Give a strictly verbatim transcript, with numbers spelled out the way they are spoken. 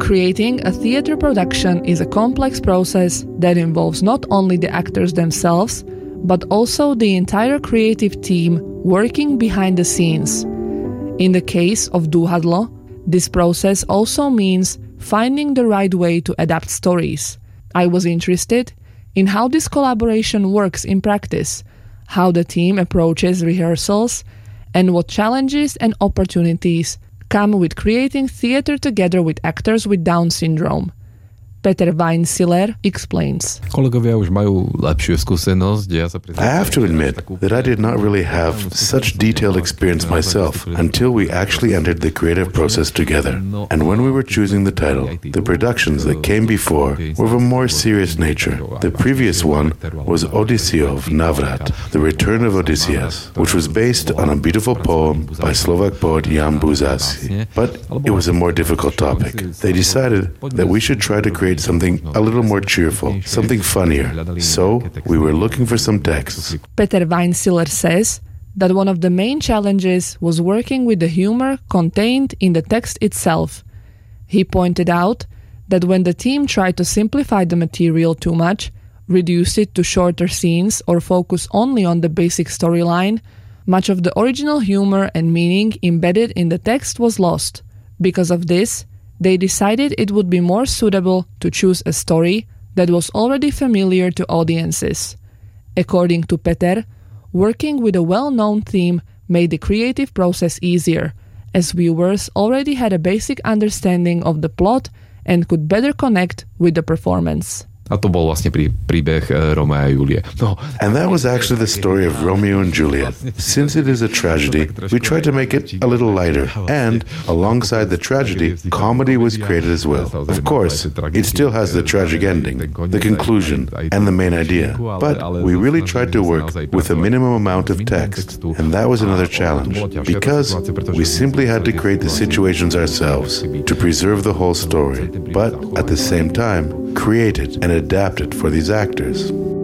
Creating a theater production is a complex process that involves not only the actors themselves, but also the entire creative team working behind the scenes. In the case of Dúhadlo, this process also means finding the right way to adapt stories. I was interested in how this collaboration works in practice, how the team approaches rehearsals, and what challenges and opportunities come with creating theater together with actors with Down syndrome. Peter Weinsiller explains. I have to admit that I did not really have such detailed experience myself until we actually entered the creative process together. And when we were choosing the title, the productions that came before were of a more serious nature. The previous one was Odysseov Navrat, The Return of Odysseus, which was based on a beautiful poem by Slovak poet Jan Buzasky. But it was a more difficult topic. They decided that we should try to create something a little more cheerful, something funnier. So we were looking for some texts. Peter Weinsiller says that one of the main challenges was working with the humor contained in the text itself. He pointed out that when the team tried to simplify the material too much, reduce it to shorter scenes, or focus only on the basic storyline, much of the original humor and meaning embedded in the text was lost. Because of this, they decided it would be more suitable to choose a story that was already familiar to audiences. According to Peter, working with a well-known theme made the creative process easier, as viewers already had a basic understanding of the plot and could better connect with the performance. A to bol vlastne prí, príbeh Romea a Julie. No. And that was actually the story of Romeo and Juliet. Since it is a tragedy, we tried to make it a little lighter. And alongside the tragedy, comedy was created as well. Of course, it still has the tragic ending, the conclusion, and the main idea. But we really tried to work with a minimum amount of text. And that was another challenge, because we simply had to create the situations ourselves to preserve the whole story, but at the same time, create it and adapt it for these actors.